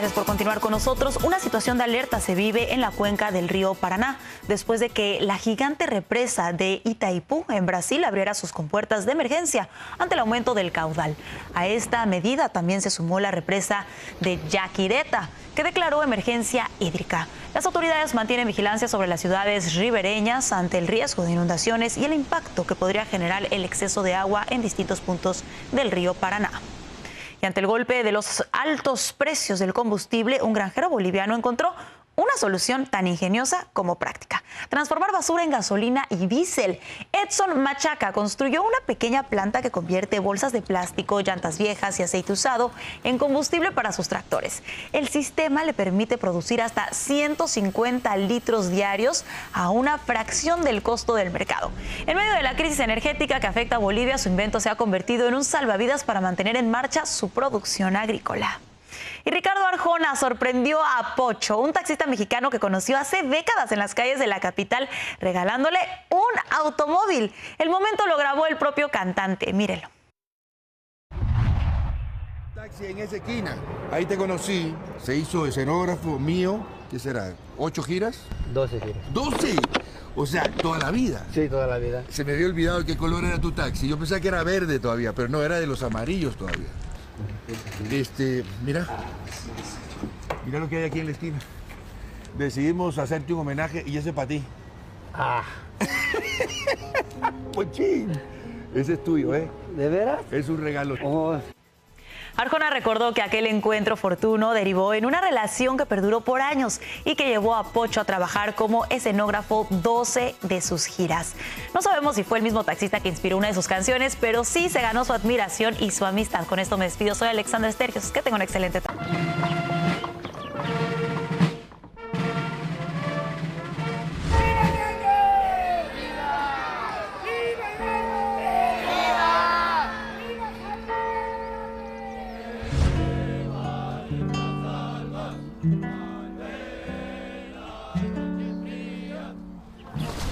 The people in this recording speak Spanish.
Gracias por continuar con nosotros. Una situación de alerta se vive en la cuenca del río Paraná, después de que la gigante represa de Itaipú, en Brasil, abriera sus compuertas de emergencia ante el aumento del caudal. A esta medida también se sumó la represa de Yaquireta, que declaró emergencia hídrica. Las autoridades mantienen vigilancia sobre las ciudades ribereñas ante el riesgo de inundaciones y el impacto que podría generar el exceso de agua en distintos puntos del río Paraná. Y ante el golpe de los altos precios del combustible, un granjero boliviano encontró una solución tan ingeniosa como práctica: transformar basura en gasolina y diésel. Edson Machaca construyó una pequeña planta que convierte bolsas de plástico, llantas viejas y aceite usado en combustible para sus tractores. El sistema le permite producir hasta 150 litros diarios a una fracción del costo del mercado. En medio de la crisis energética que afecta a Bolivia, su invento se ha convertido en un salvavidas para mantener en marcha su producción agrícola. Y Ricardo Arjona sorprendió a Pocho, un taxista mexicano que conoció hace décadas en las calles de la capital, regalándole un automóvil. El momento lo grabó el propio cantante, mírelo. Taxi en esa esquina, ahí te conocí, se hizo escenógrafo mío, ¿qué será? ¿8 giras? 12 giras. ¡12! O sea, toda la vida. Sí, toda la vida. Se me había olvidado qué color era tu taxi. Yo pensaba que era verde todavía, pero no, era de los amarillos todavía. Mira lo que hay aquí en la esquina. Decidimos hacerte un homenaje y ese para ti. Ah. Pochín. Ese es tuyo, ¿eh? ¿De veras? Es un regalo. Oh. Arjona recordó que aquel encuentro fortuno derivó en una relación que perduró por años y que llevó a Pocho a trabajar como escenógrafo 12 de sus giras. No sabemos si fue el mismo taxista que inspiró una de sus canciones, pero sí se ganó su admiración y su amistad. Con esto me despido. Soy Alexandra Estergios. Que tenga un excelente tarde.